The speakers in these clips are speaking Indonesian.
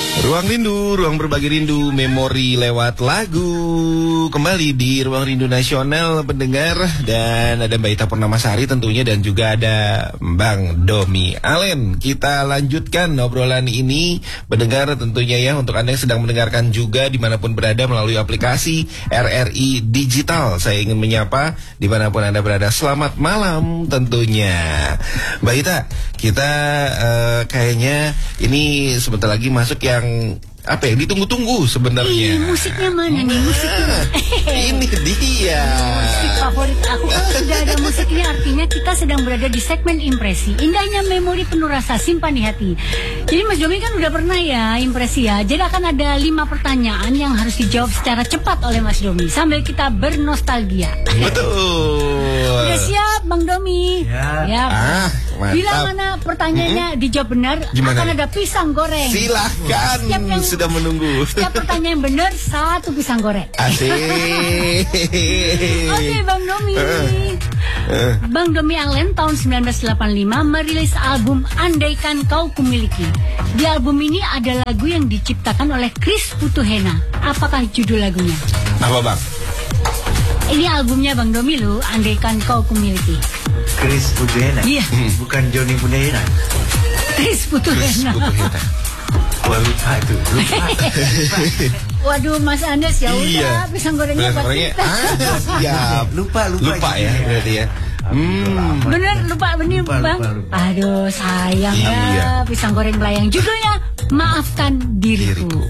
Ruang Rindu, ruang berbagi rindu, memori lewat lagu. Kembali di Ruang Rindu Nasional pendengar. Dan ada Mbak Ita Purnamasari tentunya, dan juga ada Bang Domi Alen. Kita lanjutkan obrolan ini pendengar tentunya ya, untuk Anda yang sedang mendengarkan juga dimanapun berada melalui aplikasi RRI Digital. Saya ingin menyapa dimanapun Anda berada, selamat malam tentunya. Mbak Ita, kita kayaknya ini sebentar lagi masuk yang apa yang ditunggu-tunggu sebenarnya. Musiknya mana nih? Musiknya ini dia musik favorit aku. Kalau sudah ada musiknya artinya kita sedang berada di segmen impresi. Indahnya memori penuh rasa, simpan di hati. Jadi Mas Domi kan udah pernah ya impresi ya. Jadi akan ada 5 pertanyaan yang harus dijawab secara cepat oleh Mas Domi sambil kita bernostalgia. Betul. Udah siap Bang Domi? Ya. Mantap. Bila mana pertanyaannya dijawab benar, gimana? akan ada pisang goreng. Silahkan, yang sudah menunggu. Setiap pertanyaan yang benar, 1 pisang goreng. Asik. Oke Bang Domi. Bang Domi Alen tahun 1985 merilis album Andaikan Kau Kumiliki. Di album ini ada lagu yang diciptakan oleh Chris Putuhena. Apakah judul lagunya? Apa Bang? Ini albumnya Bang Domi loh, Andaikan Kau Kumiliki. Chris Putuhena? Iya. Bukan Johnny Putuhena. Chris Putuhena. Wah, lupa itu. Waduh Mas Andes, ya udah Iya. pisang gorengnya buat kita. Siap. Lupa ya berarti ya. Bener lupa bener Bang. lupa. Aduh sayang ya Iya. pisang goreng belayang. Judulnya Maafkan Diriku.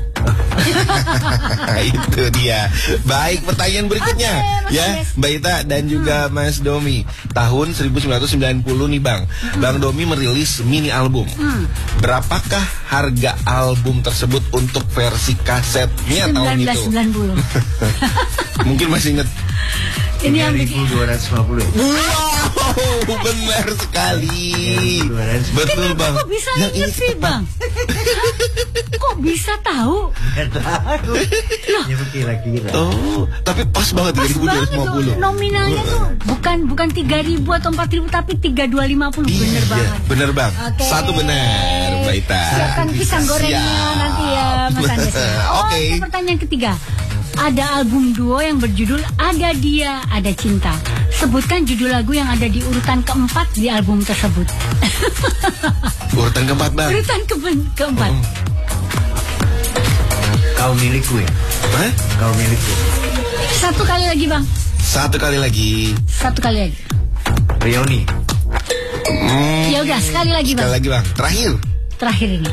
Itu dia. Baik, pertanyaan berikutnya. Oke, Mas ya, Andes. Mbak Ita dan juga Mas Domi. Tahun 1990 nih Bang. Bang Domi merilis mini album. Berapakah harga album tersebut untuk versi kasetnya tahun itu? 1990. Mungkin masih inget. Ini yang bikin 3.250 ya? Wow, benar sekali. Betul Bang. kok bisa Yang inget ini sih Bang? Kok bisa tahu? Ya kira-kira. Oh, tapi pas banget Pas banget tuh 3.250. nominalnya tuh bukan 3.000 atau 4.000 tapi 3.250. Bener banget. Bener Bang. Oke. Satu benar, Mbak Ita. Siapkan pisang gorengnya Siap. nanti ya Mas Andes ya. Oke. Oke, pertanyaan ketiga. Ada album duo yang berjudul Ada Dia, Ada Cinta. Sebutkan judul lagu yang ada di urutan keempat di album tersebut. Urutan keempat Bang. Urutan keempat. Kau milikku ya? Hah? Kau milikku. Satu kali lagi Bang. Satu kali lagi. Satu kali lagi. Rioni. Ya udah sekali lagi Sekali Bang. lagi Bang. Terakhir. Terakhir ini.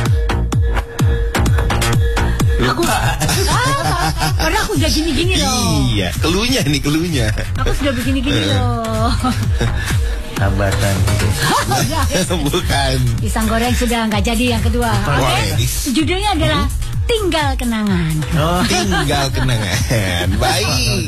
Aku karena aku udah gini-gini loh. Iya, keluhnya nih keluhnya. Aku sudah begini-gini loh. Hambatan gitu. Bukan. Pisang goreng sudah nggak jadi yang kedua. Oke. Wah, Judulnya adalah Tinggal Kenangan. Oh, Tinggal kenangan. Baik.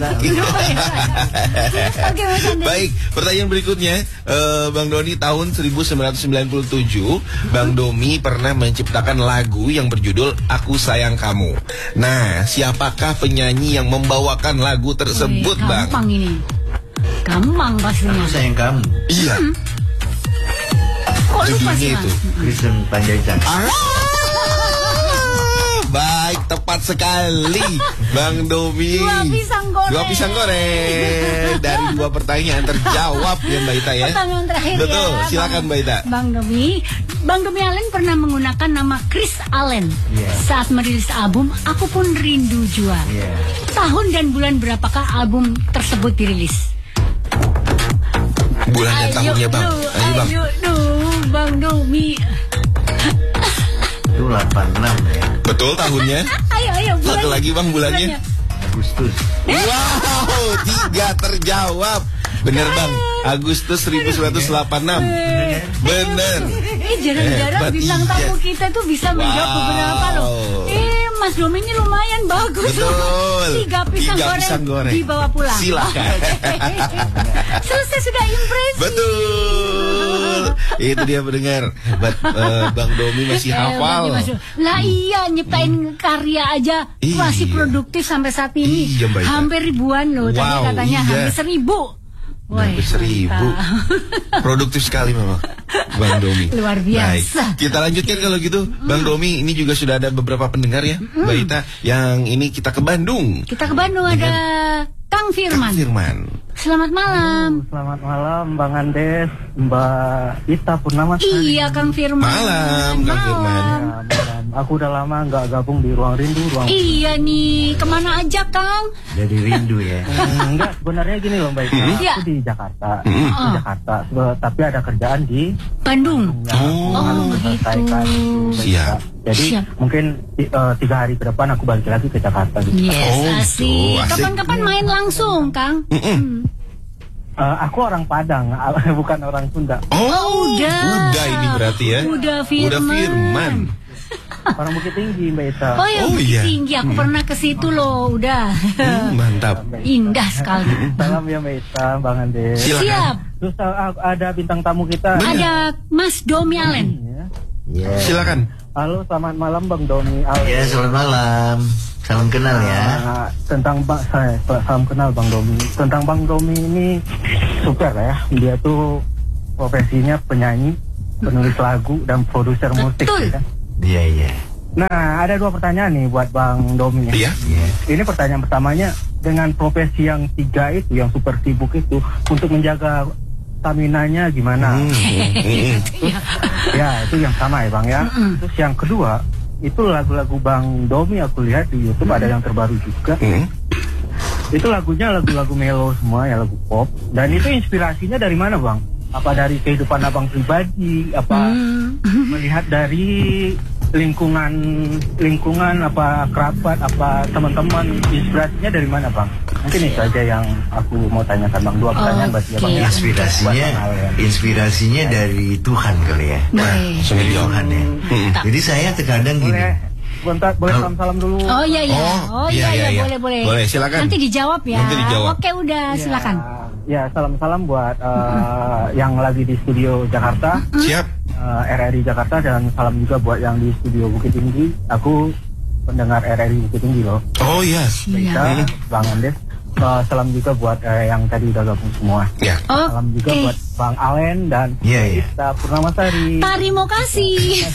Oke, Mas Andi. Baik, pertanyaan berikutnya, Bang Doni tahun 1997, Bang Domi pernah menciptakan lagu yang berjudul Aku Sayang Kamu. Nah, siapakah penyanyi yang membawakan lagu tersebut, Wih, Bang? gampang ini. Gampang pastinya. aku sayang kamu. Iya. Kok lupa Judulnya sih itu. Mas? Kristen Panjaitan. Baik, tepat sekali, Bang Domi. 2 pisang goreng. 2 pisang goreng dari 2 pertanyaan terjawab ya Mbak Ita ya. Pertanyaan terakhir Betul, ya. silakan Mbak Ita. Bang Domi Allen pernah menggunakan nama Chris Allen saat merilis album Aku Pun Rindu Jua. Tahun dan bulan berapakah album tersebut dirilis? Bulan dan tahunnya Bang. Ayo Bang. Ayo Bang Domi. Itu 86 ya. Betul tahunnya. Ayo bulannya. Satu lagi Bang bulannya. Agustus. Wow, 3 terjawab. Bener Bang, Agustus 1986. Bener. Jarang-jarang Hebat, bintang iya. tamu kita tuh bisa menjawab Wow. beberapa loh. Mas Domi ini lumayan bagus. Betul. 3 pisang Tiga goreng, pisang goreng. dibawa pulang. Silakan. Selesai sudah impresi. Betul. Itu dia pendengar. Bang Domi masih hafal. Lah iya, nyiptain karya aja masih Iya. produktif sampai saat ini. Iya, Mbak Ita. Hampir ribuan loh. Tadi Wow, katanya iya. hampir 1.000. Hampir 1.000. Produktif sekali memang Bang Domi. Luar biasa. Baik, kita lanjutkan kalau gitu. Bang Domi, ini juga sudah ada beberapa pendengar ya, Mbak Ita. Yang ini kita ke Bandung. Kita ke Bandung ada Kang Firman. Kang Firman. Selamat malam. Selamat malam Bang Andes, Mbak Ita Purnama. Iya Kang Firman. Malam Kang Firman. Malam. Aku udah lama nggak gabung di Ruang Rindu. Iya nih, kemana aja Kang? Jadi rindu ya. Enggak, sebenarnya gini loh Mbak Ita. Iya. Aku di Jakarta. Di Jakarta, tapi ada kerjaan di Bandung. yang begitu. selesaikan. Siap. Jadi Siap. mungkin 3 hari ke depan aku balik lagi ke Jakarta gitu. Yes, gitu. asik. Asik. Kapan-kapan main langsung Kang? Aku orang Padang, bukan orang Sunda. Udah ini berarti ya. Udah Firman. Orang Bukit Tinggi Mbak Ita. Oh ya, Bukit iya. Tinggi. Aku pernah ke situ loh. Udah. Mantap. Indah sekali. Salam ya Mbak Ita, Bang Andes. Silakan. Siap. Terus ada bintang tamu kita. Ada Mas Domi Allen. Ya. Ya. Silakan. Halo, selamat malam Bang Domi. Ya, selamat malam. Salam kenal ya. Tentang salam kenal Bang Domi. Tentang Bang Domi ini super ya. Dia tuh profesinya penyanyi, penulis lagu dan produser musik. Betul. Ya. Iya, iya. Nah, ada 2 pertanyaan nih buat Bang Domi. Iya. Iya. Ini pertanyaan pertamanya, dengan profesi yang 3 itu, yang super sibuk itu, untuk menjaga staminanya gimana? Ya, itu yang sama ya Bang ya. Terus yang kedua, itu lagu-lagu Bang Domi aku lihat di YouTube ada yang terbaru juga. Itu lagunya lagu-lagu melo semua ya, lagu pop. Dan itu inspirasinya dari mana Bang? Apa dari kehidupan Abang pribadi? Apa melihat dari lingkungan apa kerabat apa teman-teman, inspirasinya dari mana Bang? Mungkin itu aja yang aku mau tanyakan Bang. 2 pertanyaan berarti ya Bang. Inspirasinya dari Tuhan kali ya. Baik. Dari Tuhan ya. Jadi saya terkadang gini. Boleh salam-salam dulu. Oh iya. Boleh. Boleh, silakan. Nanti dijawab ya. Nanti dijawab. Oke, udah, silakan. Ya, salam-salam buat yang lagi di studio Jakarta. Siap. RRI Jakarta, dan salam juga buat yang di studio Bukit Tinggi. Aku pendengar RRI Bukit Tinggi loh. Oh iya. Kita, Bang Andes. Salam juga buat yang tadi udah gabung semua. Ya. Salam juga buat Bang Alen dan kita Purnamasari. Terima kasih.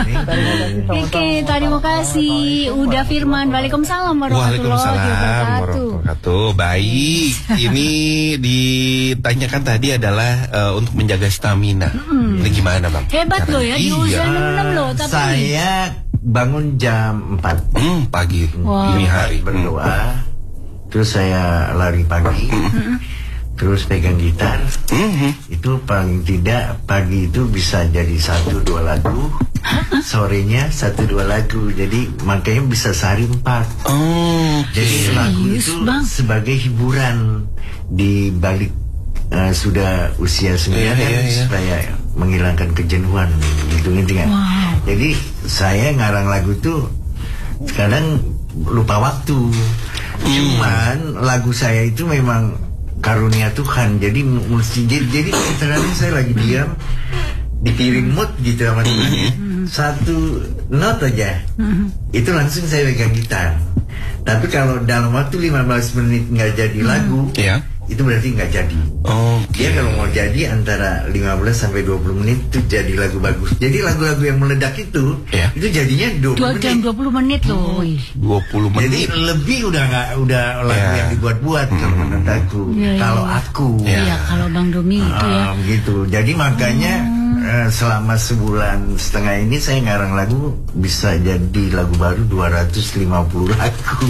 Oke, terima kasih. Udah Firman. Waalaikumsalam warahmatullahi wabarakatuh. Baik. Ini ditanyakan tadi adalah untuk menjaga stamina. Ini gimana Bang? Hebat loh ya, di usia 66 loh. Tapi saya bangun jam 4 pagi. Wow. Ini hari berdoa. Terus saya lari pagi. Terus pegang gitar. Itu paling tidak pagi itu bisa jadi 1-2 lagu. Sorenya 1-2 lagu. Jadi makanya bisa sehari 4. Jadi lagu itu sebagai hiburan di balik sudah usia 9 supaya menghilangkan kejenuhan gitu kan. Jadi saya ngarang lagu itu kadang lupa waktu. Cuman lagu saya itu memang karunia Tuhan. Jadi mesti jadi kadang saya lagi diam di piring mood gitu sama Tuhan ya. 1 not aja. Itu langsung saya pegang gitar. Tapi kalau dalam waktu 15 menit nggak jadi lagu, itu berarti nggak jadi. Dia kalau mau jadi antara 15 sampai 20 menit itu jadi lagu bagus. Jadi lagu-lagu yang meledak itu jadinya 20 menit. 20 menit loh. 20 menit. Jadi lebih udah lagu yang dibuat-buat kalau menurut aku. Kalau aku. Iya, kalau Bang Domi itu ya. Gitu. Jadi makanya selama sebulan setengah ini saya ngarang lagu bisa jadi lagu baru 250 lagu.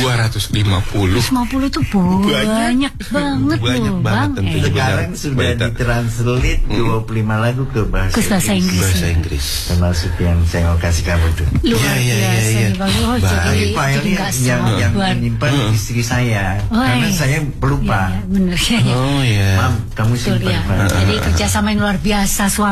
250 tuh banyak banget loh Bang. Sekarang sudah ditranslate 25 lagu ke bahasa Inggris. Termasuk yang saya mau kasih kamu tuh. Luar biasa nih Bang. Jadi filenya yang menyimpan istri saya. Karena saya pelupa. Bener ya. Mam, kamu simpan. Jadi kerjasama yang luar biasa suami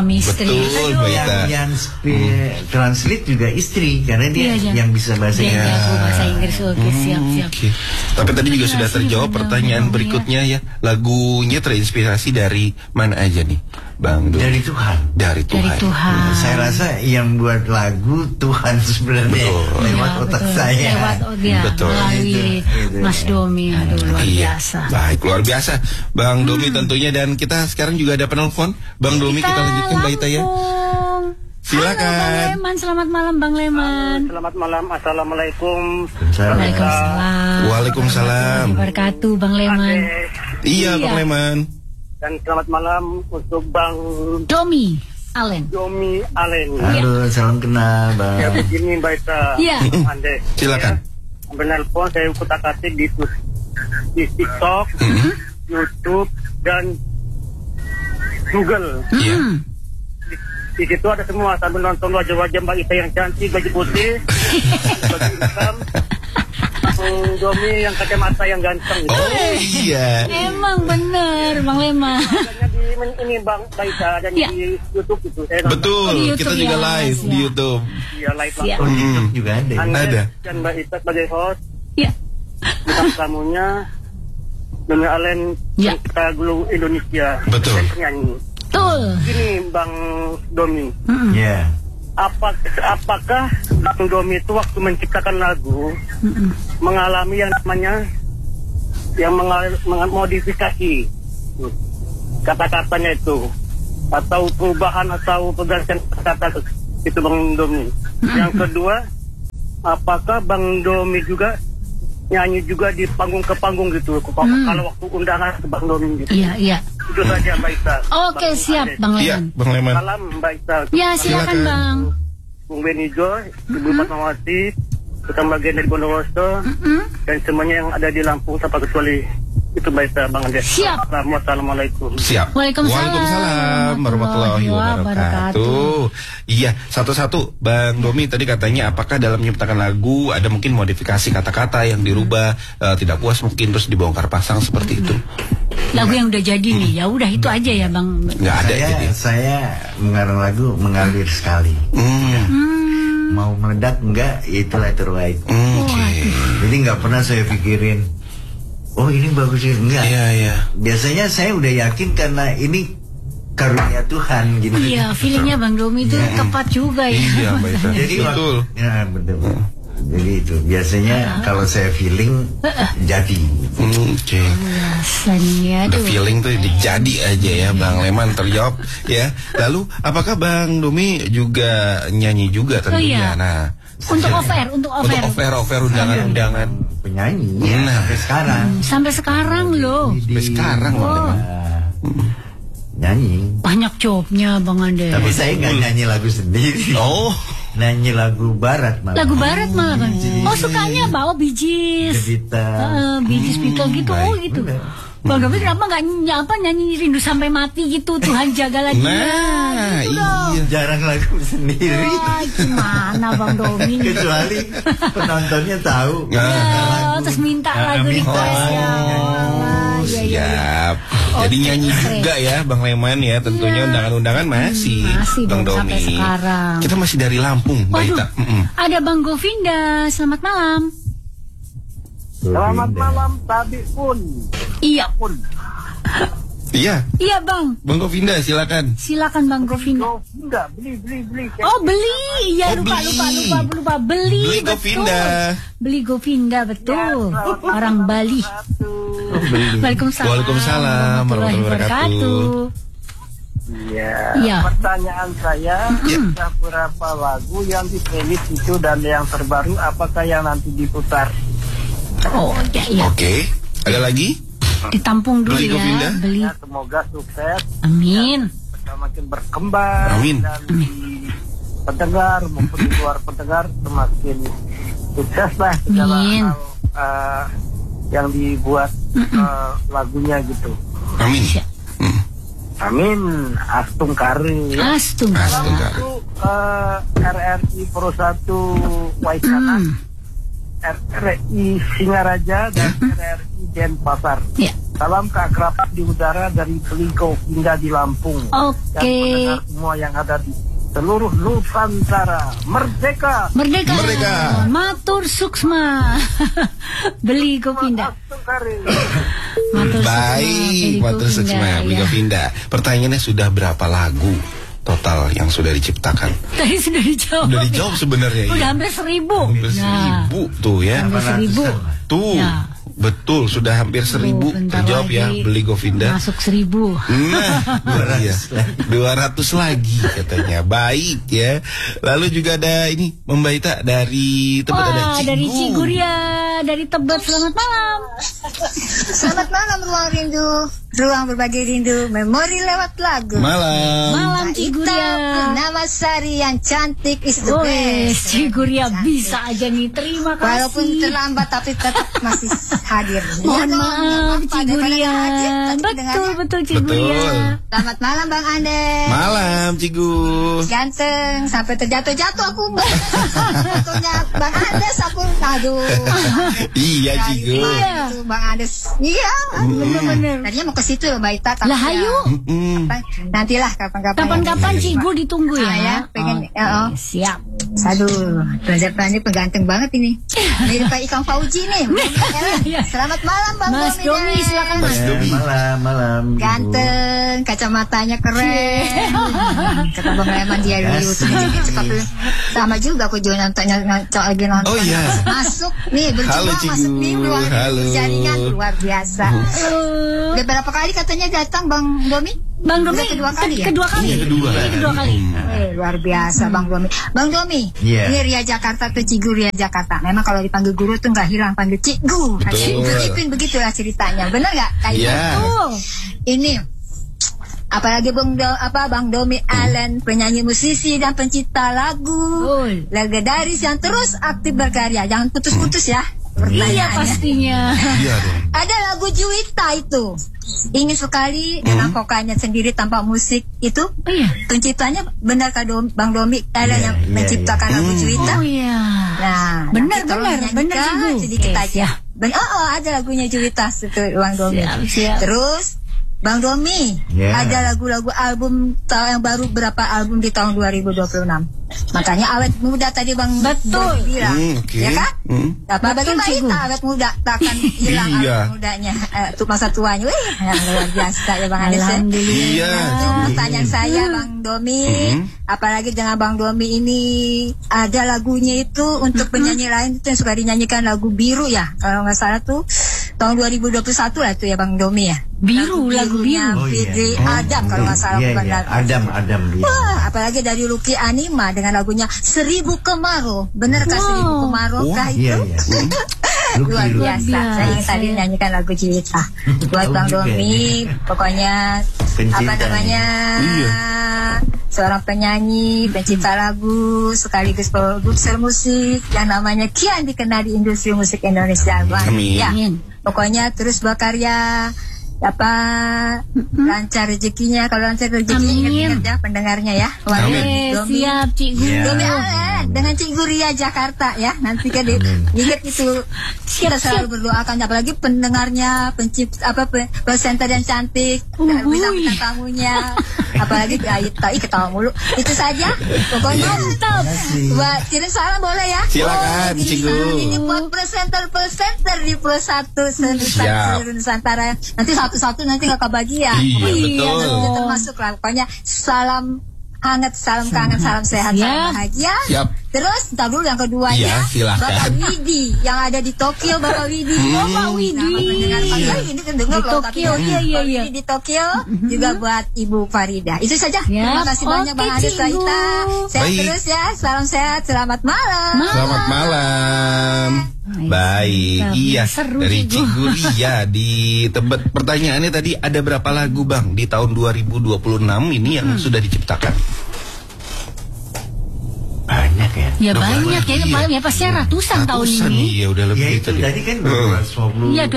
suami istri. Betul, Mbak Ita. Yang translate juga istri karena dia Iya, yang bisa bahasa Dia Inggris. jago bahasa Inggris. Oke, siap. Oke. Tapi tadi juga sudah Inspirasi terjawab benar, pertanyaan benar, berikutnya ya. Lagunya terinspirasi dari mana aja nih, Bang Dom? Dari Tuhan. Dari Dari Tuhan. Tuhan. Saya rasa yang buat lagu Tuhan sebenarnya Betul. lewat Ya, otak betul. saya. Lewat dia, Betul. melalui Itu. Mas Domi. Aduh, luar Iya, biasa. baik, luar biasa, Bang Domi tentunya. Dan kita sekarang juga ada penelpon, Bang Domi, kita lanjutkan Mbak Ita ya. langsung. Silakan. Halo Bang Leman, selamat malam Bang Leman. Selamat malam, assalamualaikum. Waalaikumsalam. Waalaikumsalam. Wabarakatuh Bang Leman. Iya, Iya. Bang Leman. Dan selamat malam untuk Bang Domi Alen. Domi Alen. Halo, salam kenal, Bang. Ya begini Mbak Ita. Iya. Ande. Silakan. Menelpon saya kutak-atik di TikTok, YouTube dan Google. Iya. Di situ ada semua sambil nonton wajah-wajah Mbak Ita yang cantik, baju putih, baju hitam, Domi yang kacamata yang ganteng. Oh iya. Emang bener Bang Leman. Adanya di ini Bang Mbak Ita ada Ya. di YouTube itu. Saya nonton. Betul, Di YouTube kita juga ya, live di ya. YouTube. Iya live Siap. langsung. TikTok juga ada. Anda Ada. dan Mbak Ita sebagai host, Ya. bintang tamunya Domi Alen Ya. yang kita gulu Indonesia. Betul. Dan penyanyi. Betul. Gini Bang Domi, Ya. apakah Bang Domi itu waktu menciptakan lagu mengalami yang namanya modifikasi kata-katanya itu atau perubahan atau pergantian kata itu Bang Domi? Yang kedua, apakah Bang Domi juga nyanyi juga di panggung ke panggung gitu kalau waktu undangan ke Bang Domi gitu? Iya, iya. Itu saja Mbak Ita. Oke, Bang siap Ade. Bang Iya, Leman. Bang Leman. Salam Mbak Ita. Ya, silakan Bang. Bung Benijo, Ibu Fatmawati, Kota bagian dari Bondowoso, dan semuanya yang ada di Lampung tanpa kecuali itu Mbak Ita, Bang Ade. Siap. Assalamualaikum. Siap. Waalaikumsalam warahmatullahi wabarakatuh. Iya, satu-satu Bang Domi tadi katanya apakah dalam menciptakan lagu ada mungkin modifikasi kata-kata yang dirubah, tidak puas mungkin terus dibongkar pasang seperti itu. Lagu yang udah jadi nih, ya udah itu aja ya Bang. Nggak ada jadi. Saya mengarang lagu mengalir sekali. Mau meledak enggak, itulah terbaik. Oke. Jadi nggak pernah saya pikirin, oh ini bagus sih, enggak. Iya, iya. Biasanya saya udah yakin karena ini karunia Tuhan gitu. Iya, feelingnya Bang Domi itu tepat juga ya. Iya, Mbak Ita. Jadi Betul. Ya betul. Jadi itu biasanya kalau saya feeling jadi. Oke. Rasanya The tuh. feeling tuh jadi aja ya, Bang Leman terjawab ya. Lalu apakah Bang Domi juga nyanyi juga tentunya? iya. Nah, Untuk offer, untuk offer. undangan-undangan. Penyanyi Nah. sampai sekarang. Sampai sekarang loh. Sampai sekarang Bang Leman. Nyanyi. Banyak jobnya Bang Ade. Tapi saya nggak nyanyi lagu sendiri. Oh, Nyanyi lagu barat malah. Lagu barat malah Bang. Oh sukanya bawa Bee Gees. The Beatles. Bee Gees Beatles gitu. Oh baik. gitu. Bang Domi kenapa nggak nyanyi Rindu Sampai Mati gitu? Tuhan jagalah dia. nah, Gitu dong. iya. Jarang lagu sendiri. Wah, gimana Bang Domi? Kecuali penontonnya tahu. Ya, terus minta lagu minta. request ya. Iya, iya. Siap. Jadi Oke, nyanyi keren. juga ya Bang Leman ya. Tentunya undangan-undangan masih. Masih Bang dong, sampai Domi. sekarang. Kita masih dari Lampung, Mbak Waduh, Ita. ada Bang Govinda. Selamat malam. Selamat malam Tabi pun. Iya, Iya, iya Bang. Bang Govinda silakan. Silakan Bang Govinda. Oh, enggak, beli. Oh beli, iya Oh, lupa, beli. lupa, beli Beli betul. Govinda. Beli Govinda betul, orang Bali. Waalaikumsalam. Waalaikumsalam warahmatullahi wabarakatuh. Iya. Iya. Pertanyaan saya, ada beberapa lagu yang di playlist itu dan yang terbaru, apakah yang nanti diputar? Oh iya, iya. Oke, ada lagi? Ditampung dulu Beli Govinda. ya, beli. Ya, semoga sukses, Amin. semakin berkembang, Amin. dan di pendengar maupun di luar pendengar semakin sukses lah segala Amin. hal yang dibuat lagunya gitu. Amin. Siap. Amin. Astung Kari. Astung. Astaga. Itu RRI Pro 1 Waikana, RRI Singaraja dan RRI Denpasar. Ya. Salam keakraban di udara dari Beligo Pindah di Lampung. Oke. Dan pendengar semua yang ada di seluruh Nusantara. Merdeka. Merdeka. Matur suksma. Beligo Pindah. Baik, Matur Suksma, Beligo Pindah. Pertanyaannya sudah berapa lagu total yang sudah diciptakan? Tadi sudah dijawab. Sudah dijawab sebenarnya. Udah ya. hampir 1000. Hampir 1000 tuh ya. Hampir 1000. Tuh. Ya. Betul, sudah hampir 1000 terjawab ya, Beligo Pindah. Masuk 1000. Nah, 200 lagi katanya. Baik ya. Lalu juga ada ini Membaita dari Tebet, ada Cigu. Dari Ciguria, dari Tebet. Selamat malam. Selamat malam Ruang Rindu, ruang berbagi rindu, memori lewat lagu. Malam Ciguria. Nama Sari yang cantik is the best. Ciguria bisa aja nih. Terima kasih. Walaupun terlambat tapi tetap masih hadir. Mohon maaf Ciguria. Betul Ciguria. Selamat malam Bang Ande. Malam Cigu. Ganteng sampai terjatuh-jatuh aku. Fotonya Bang Andes aku. Aduh. Iya Cigu. Itu Bang Andes. Iya. Bener-bener. Tadinya mau ke situ Mbak Ita. Lah hayu. Nantilah kapan-kapan. Kapan-kapan Cigu ditunggu ya. Ya, pengen. Siap. Aduh, Raja-Prani pengganteng banget ini. Mirip kayak Ikang Fauji nih. Selamat malam Bang Mas Domi, silakan Mas. Malam. Ganteng, kacamatanya keren. Kata Bang Leman dia di YouTube. Sama juga aku juga nontonnya lagi nonton. Oh iya. Masuk nih, berjuang masuk nih ruang jaringan luar biasa. Udah berapa kali katanya datang Bang Domi? Bang Domi kedua kali ya? Kedua kali. Luar biasa Bang Domi. Bang Domi, ini Ria Jakarta tuh Cigu Ria Jakarta. Memang kalau dipanggil guru tuh nggak hilang, panggil Cigu. Ipin begitulah ceritanya. Bener nggak? Kayak betul. Ini apalagi Bang Domi Allen, penyanyi musisi dan pencipta lagu legendaris yang terus aktif berkarya. Jangan putus-putus ya. Iya pastinya. Ada lagu Juwita itu. Ingin sekali dengan vokalnya sendiri tanpa musik itu. Penciptanya benar Bang Domi Allen yang menciptakan lagu Juwita. Oh iya. Nah, benar Cigu. Sedikit aja. Ada lagunya Juwita itu Bang Domi. Siap. Terus Bang Domi, ada lagu-lagu album yang baru berapa album di tahun 2026. Makanya awet muda tadi Bang betul bilang, ya kan? Apa bagi Mbak Ita awet muda takkan hilang awet mudanya, untuk masa tuanya. Wih, yang luar biasa ya Bang Ades. Iya. Pertanyaan saya Bang Domi, apalagi dengan Bang Domi ini ada lagunya itu untuk penyanyi lain itu yang suka dinyanyikan lagu Biru ya, kalau nggak salah tuh tahun 2021 lah itu ya Bang Domi ya. Lagu biru. Fitri Adam kalau nggak salah bukan Adam. Wah, apalagi dari Lucky Anima dengan lagunya 1000 Kemarau. Bener kan 1000 Kemarau kah itu? Luar biasa. Saya ingin tadi nyanyikan lagu Juwita buat Bang Domi. Pokoknya apa namanya? Seorang penyanyi, pencipta lagu, sekaligus produser musik yang namanya kian dikenal di industri musik Indonesia. Amin. Ya, pokoknya terus berkarya. Lancar rezekinya. Kalau lancar rezekinya ingat ya pendengarnya ya. Domi. Siap Cigu. Domi Allen dengan Cigu Ria Jakarta ya. Nanti kan ingat itu. Kita selalu berdoakan apalagi pendengarnya, pencipta presenter yang cantik, bintang tamunya. Apalagi ketawa mulu. Itu saja. Pokoknya buat kirim salam boleh ya. Silakan Cigu. Ini buat presenter di Pro 1 Nusantara. Nanti satu-satu nanti gak kebagian. Betul. Termasuk lah. Pokoknya salam hangat, salam kangen, salam sehat, salam bahagia. Terus ntar dulu yang keduanya Bapak Widi yang ada di Tokyo. Bapak Widi. Bapak Widi. Ini kan dengar di Tokyo. Iya. Di Tokyo juga buat Ibu Farida. Itu saja. Terima kasih banyak Bang Ades Saita. Sehat terus ya. Salam sehat. Selamat malam. Selamat malam. Baik, dari Cigu Ria di Tebet. Pertanyaannya tadi ada berapa lagu Bang di tahun 2026 ini yang sudah diciptakan? Banyak ya. Ya banyak ya pasti ratusan tahun ini. Iya udah lebih. Ya itu tadi kan 250. Iya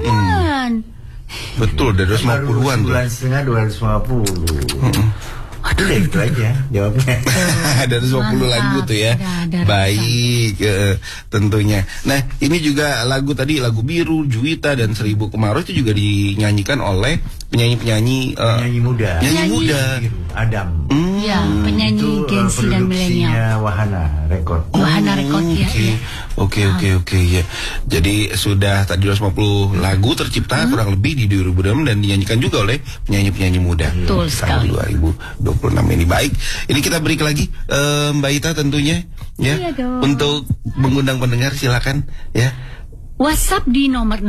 250-an. Betul, udah 250-an. Bulan setengah 250. Udah itu aja jawabnya. Ada 20 lagu tuh ya. Baik, tentunya. Nah, ini juga lagu tadi, lagu Biru, Juwita dan 1000 Kemarau itu juga dinyanyikan oleh penyanyi-penyanyi muda. Penyanyi muda. Biru, Adam. Ya, penyanyi Gen Z dan milenial. Wahana Record. Wahana Record ya. Oke ya. Jadi sudah tadi 250 lagu tercipta kurang lebih di 2006 dan dinyanyikan juga oleh penyanyi-penyanyi muda. Betul sekali. 2026 ini. Baik, ini kita break lagi Mbak Ita tentunya ya. Iya dong. Untuk mengundang pendengar silakan ya. WhatsApp di nomor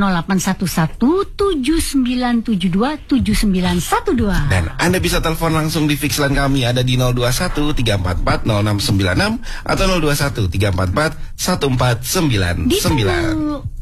0811-7972-7912. Dan Anda bisa telepon langsung di fix line kami, ada di 021-344-0696 atau 021-344-1499. Ditunggu.